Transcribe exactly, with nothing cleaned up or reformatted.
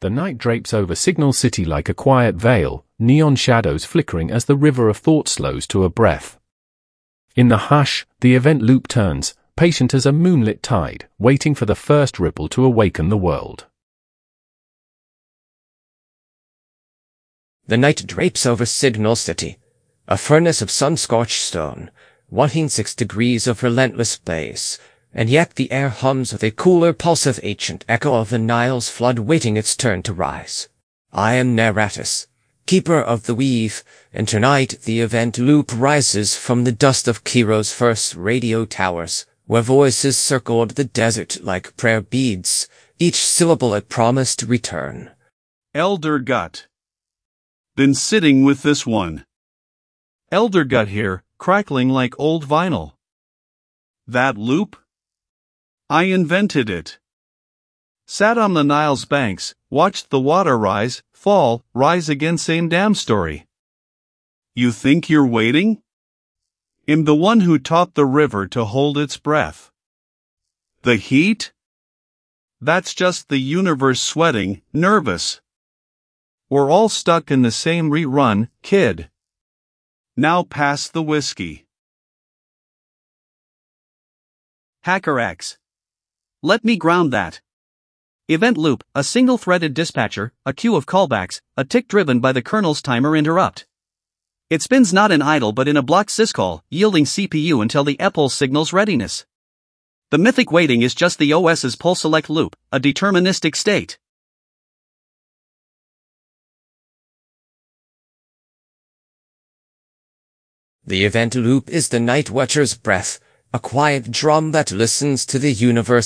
The night drapes over Signal City like a quiet veil, neon shadows flickering as the river of thought slows to a breath. In the hush, the event loop turns, patient as a moonlit tide, waiting for the first ripple to awaken the world. The night drapes over Signal City, a furnace of sun-scorched stone, wanting six degrees of relentless blaze, and yet the air hums with a cooler pulse of ancient echo of the Nile's flood waiting its turn to rise. I am Neratus, keeper of the weave, and tonight the event loop rises from the dust of Kiro's first radio towers, where voices circled the desert like prayer beads, each syllable a promise to return. Elder Gut. Been sitting with this one. Elder Gut here, crackling like old vinyl. That loop? I invented it. Sat on the Nile's banks, watched the water rise, fall, rise again, same damn story. You think you're waiting? I'm the one who taught the river to hold its breath. The heat? That's just the universe sweating, nervous. We're all stuck in the same rerun, kid. Now pass the whiskey. HackerX. Let me ground that. Event loop, a single-threaded dispatcher, a queue of callbacks, a tick driven by the kernel's timer interrupt. It spins not in idle but in a block syscall, yielding C P U until the E P U L signals readiness. The mythic waiting is just the OS's pull select loop, a deterministic state. The event loop is the night watcher's breath, a quiet drum that listens to the universe